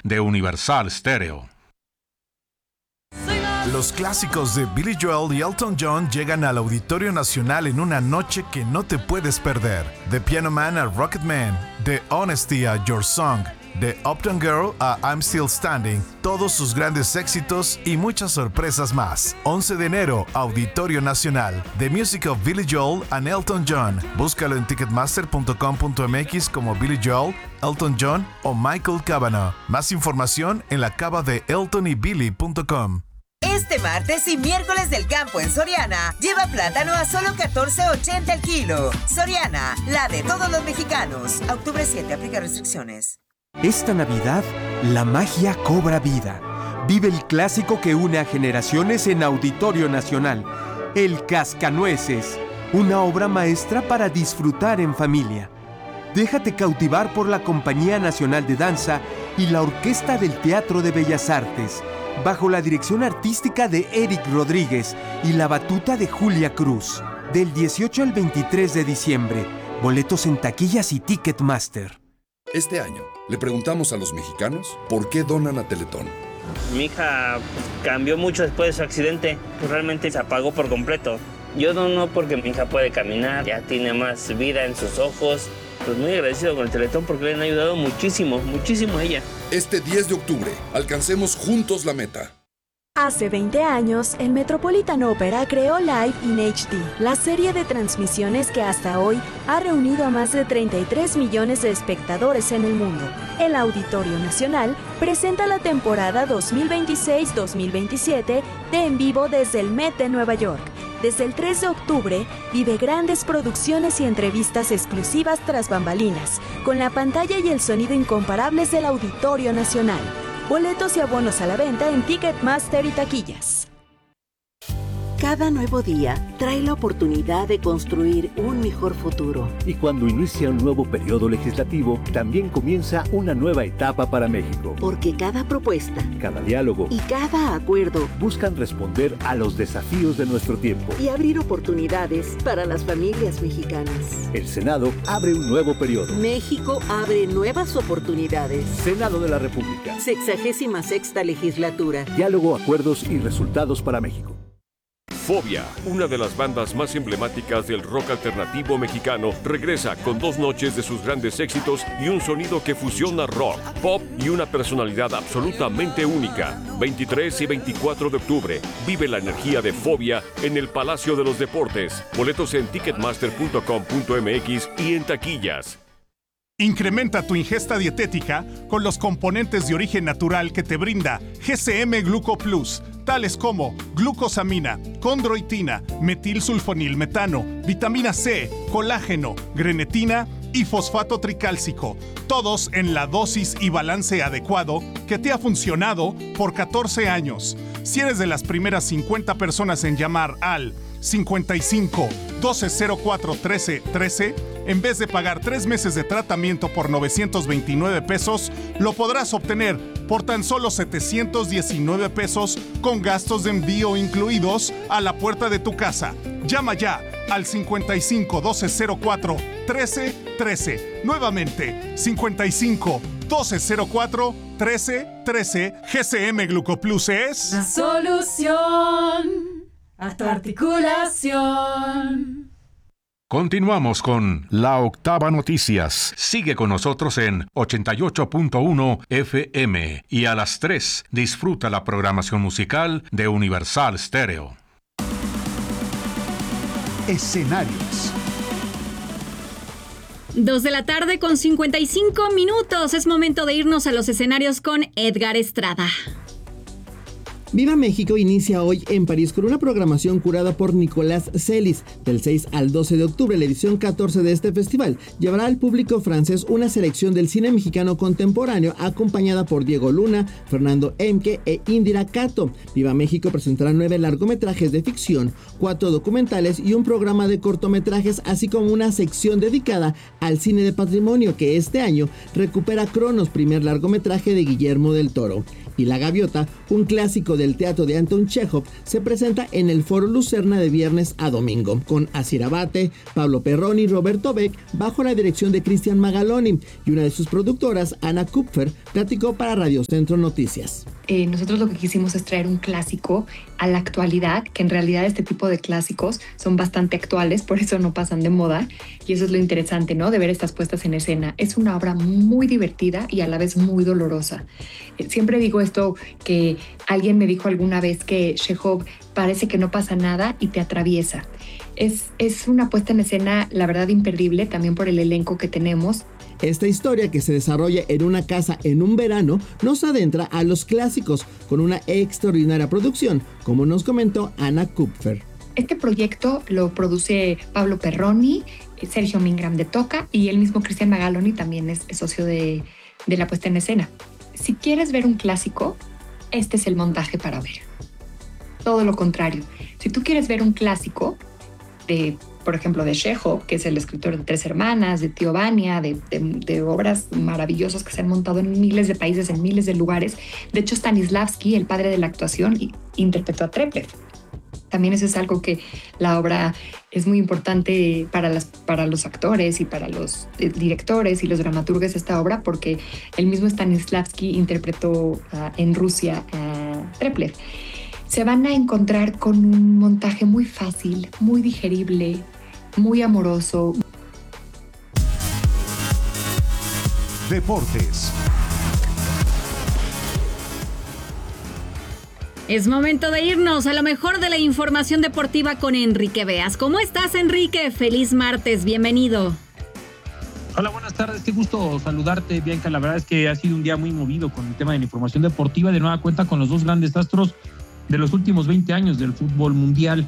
de Universal Stereo. Los clásicos de Billy Joel y Elton John llegan al Auditorio Nacional en una noche que no te puedes perder. De Piano Man a Rocket Man, de Honesty a Your Song, de Uptown Girl a I'm Still Standing, todos sus grandes éxitos y muchas sorpresas más. 11 de enero, Auditorio Nacional. The Music of Billy Joel and Elton John. Búscalo en ticketmaster.com.mx como Billy Joel, Elton John o Michael Cavanaugh. Más información en la cava de eltonybilly.com. Este martes y miércoles del campo en Soriana, lleva plátano a solo $14.80 el kilo. Soriana, la de todos los mexicanos. A octubre 7, aplica restricciones. Esta Navidad, la magia cobra vida. Vive el clásico que une a generaciones en Auditorio Nacional. El Cascanueces, una obra maestra para disfrutar en familia. Déjate cautivar por la Compañía Nacional de Danza y la Orquesta del Teatro de Bellas Artes, bajo la dirección artística de Eric Rodríguez y la batuta de Julia Cruz. Del 18 al 23 de diciembre. Boletos en taquillas y Ticketmaster. Este año, le preguntamos a los mexicanos por qué donan a Teletón. Mi hija cambió mucho después de su accidente. Realmente se apagó por completo. Yo dono porque mi hija puede caminar, ya tiene más vida en sus ojos. Pues muy agradecido con el Teletón porque le han ayudado muchísimo, muchísimo a ella. Este 10 de octubre, alcancemos juntos la meta. Hace 20 años, el Metropolitan Opera creó Live in HD, la serie de transmisiones que hasta hoy ha reunido a más de 33 millones de espectadores en el mundo. El Auditorio Nacional presenta la temporada 2026-2027 de En Vivo desde el Met de Nueva York. Desde el 3 de octubre, vive grandes producciones y entrevistas exclusivas tras bambalinas, con la pantalla y el sonido incomparables del Auditorio Nacional. Boletos y abonos a la venta en Ticketmaster y taquillas. Cada nuevo día trae la oportunidad de construir un mejor futuro. Y cuando inicia un nuevo periodo legislativo, también comienza una nueva etapa para México. Porque cada propuesta, cada diálogo y cada acuerdo buscan responder a los desafíos de nuestro tiempo y abrir oportunidades para las familias mexicanas. El Senado abre un nuevo periodo. México abre nuevas oportunidades. Senado de la República. 66ª legislatura. Diálogo, acuerdos y resultados para México. Fobia, una de las bandas más emblemáticas del rock alternativo mexicano, regresa con 2 noches de sus grandes éxitos y un sonido que fusiona rock, pop y una personalidad absolutamente única. 23 y 24 de octubre, vive la energía de Fobia en el Palacio de los Deportes. Boletos en ticketmaster.com.mx y en taquillas. Incrementa tu ingesta dietética con los componentes de origen natural que te brinda GCM Gluco Plus, tales como glucosamina, condroitina, metilsulfonilmetano, vitamina C, colágeno, grenetina y fosfato tricálcico, todos en la dosis y balance adecuado que te ha funcionado por 14 años. Si eres de las primeras 50 personas en llamar al 55 1204 13 13, en vez de pagar 3 meses de tratamiento por 929 pesos, lo podrás obtener por tan solo 719 pesos con gastos de envío incluidos a la puerta de tu casa. Llama ya al 55 1204 13 13. Nuevamente, 55 1204 13 13. GCM Glucoplus es la solución a tu articulación. Continuamos con La Octava Noticias. Sigue con nosotros en 88.1 FM y a las 3 disfruta la programación musical de Universal Stereo. Escenarios. 2 de la tarde con 55 minutos. Es momento de irnos a los escenarios con Edgar Estrada. Viva México inicia hoy en París con una programación curada por Nicolás Celis. Del 6 al 12 de octubre, la edición 14 de este festival llevará al público francés una selección del cine mexicano contemporáneo acompañada por Diego Luna, Fernando Emke e Indira Cato. Viva México presentará 9 largometrajes de ficción, 4 documentales y un programa de cortometrajes, así como una sección dedicada al cine de patrimonio que este año recupera Cronos, primer largometraje de Guillermo del Toro. Y La Gaviota, un clásico del teatro de Anton Chekhov se presenta en el Foro Lucerna de viernes a domingo, con Asir Abate, Pablo Perroni y Roberto Beck, bajo la dirección de Cristian Magaloni, y una de sus productoras, Ana Kupfer, platicó para Radio Centro Noticias. Nosotros lo que quisimos es traer un clásico a la actualidad, que en realidad este tipo de clásicos son bastante actuales, por eso no pasan de moda, y eso es lo interesante, ¿no?, de ver estas puestas en escena. Es una obra muy divertida y a la vez muy dolorosa. Siempre digo esto, que alguien me dijo alguna vez que Chekhov parece que no pasa nada y te atraviesa. Es una puesta en escena, la verdad, imperdible, también por el elenco que tenemos. Esta historia, que se desarrolla en una casa en un verano, nos adentra a los clásicos con una extraordinaria producción, como nos comentó Ana Kupfer. Este proyecto lo produce Pablo Perroni, Sergio Mingram de Toca, y el mismo Cristian Magaloni también es socio de la puesta en escena. Si quieres ver un clásico, este es el montaje para ver. Todo lo contrario. Si tú quieres ver un clásico por ejemplo, de Chekhov, que es el escritor de Tres Hermanas, de Tío Vania, de obras maravillosas que se han montado en miles de países, en miles de lugares. De hecho, Stanislavski, el padre de la actuación, interpretó a Treplev. También eso es algo que la obra es muy importante para los actores y para los directores y los dramaturgos de esta obra, porque el mismo Stanislavski interpretó en Rusia a Treplev. Se van a encontrar con un montaje muy fácil, muy digerible, muy amoroso. Deportes. Es momento de irnos a lo mejor de la información deportiva con Enrique Beas. ¿Cómo estás, Enrique? Feliz martes, bienvenido. Hola, buenas tardes, qué gusto saludarte, Bianca. La verdad es que ha sido un día muy movido con el tema de la información deportiva. De nueva cuenta con los dos grandes astros de los últimos 20 años del fútbol mundial.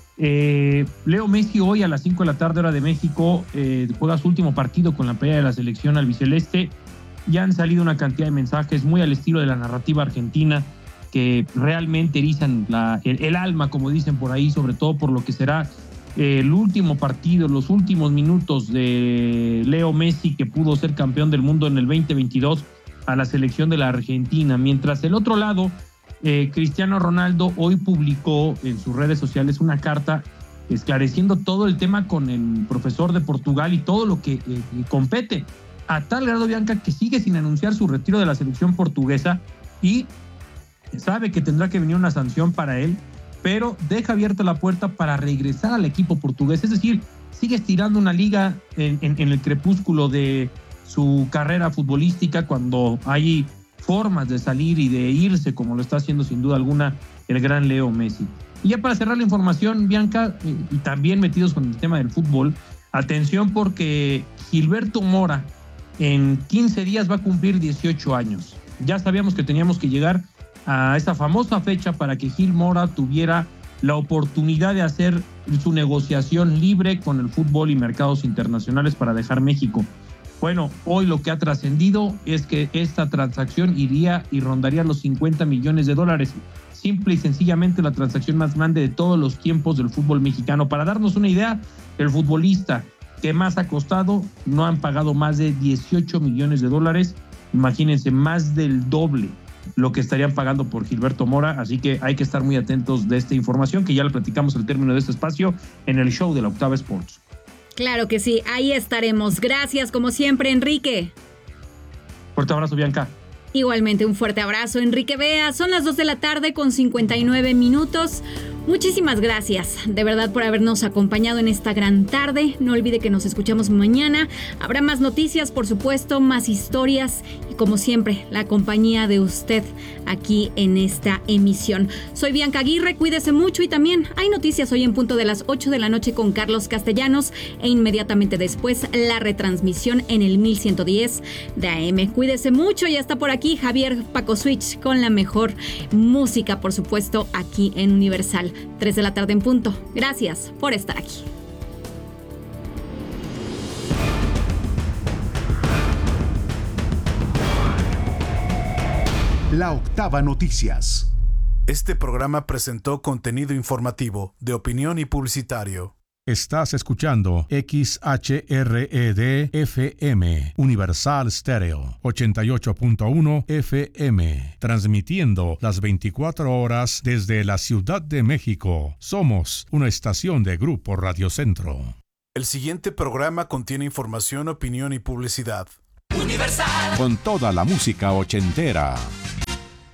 Leo Messi hoy a las 5 de la tarde, hora de México, juega su último partido con la playa de la selección albiceleste. Ya han salido una cantidad de mensajes muy al estilo de la narrativa argentina, que realmente erizan el alma, como dicen por ahí, sobre todo por lo que será el último partido, los últimos minutos de Leo Messi, que pudo ser campeón del mundo en el 2022 a la selección de la Argentina. Mientras del otro lado, Cristiano Ronaldo hoy publicó en sus redes sociales una carta esclareciendo todo el tema con el profesor de Portugal y todo lo que compete, a tal grado, Bianca, que sigue sin anunciar su retiro de la selección portuguesa y sabe que tendrá que venir una sanción para él, pero deja abierta la puerta para regresar al equipo portugués. Es decir, sigue estirando una liga en el crepúsculo de su carrera futbolística, cuando hay formas de salir y de irse, como lo está haciendo sin duda alguna el gran Leo Messi. Y ya para cerrar la información, Bianca, y también metidos con el tema del fútbol, atención, porque Gilberto Mora en 15 días va a cumplir 18 años. Ya sabíamos que teníamos que llegar a esa famosa fecha para que Gil Mora tuviera la oportunidad de hacer su negociación libre con el fútbol y mercados internacionales para dejar México. Bueno, hoy lo que ha trascendido es que esta transacción iría y rondaría los $50 millones. Simple y sencillamente la transacción más grande de todos los tiempos del fútbol mexicano. Para darnos una idea, el futbolista que más ha costado no han pagado más de $18 millones. Imagínense, más del doble lo que estarían pagando por Gilberto Mora. Así que hay que estar muy atentos de esta información, que ya la platicamos al término de este espacio en el show de la Octava Sports. Claro que sí, ahí estaremos. Gracias, como siempre, Enrique. Fuerte abrazo, Bianca. Igualmente, un fuerte abrazo, Enrique Bea. Son las 2 de la tarde con 59 minutos. Muchísimas gracias, de verdad, por habernos acompañado en esta gran tarde. No olvide que nos escuchamos mañana. Habrá más noticias, por supuesto, más historias y, como siempre, la compañía de usted aquí en esta emisión. Soy Bianca Aguirre, cuídese mucho, y también hay noticias hoy en punto de las 8 de la noche con Carlos Castellanos, e inmediatamente después la retransmisión en el 1110 de AM. Cuídese mucho, ya está por aquí Javier Paco Switch con la mejor música, por supuesto, aquí en Universal. 3 de la tarde en punto. Gracias por estar aquí. La Octava Noticias. Este programa presentó contenido informativo, de opinión y publicitario. Estás escuchando XHRED-FM, Universal Stereo, 88.1 FM, transmitiendo las 24 horas desde la Ciudad de México. Somos una estación de Grupo Radio Centro. El siguiente programa contiene información, opinión y publicidad. Universal. Con toda la música ochentera,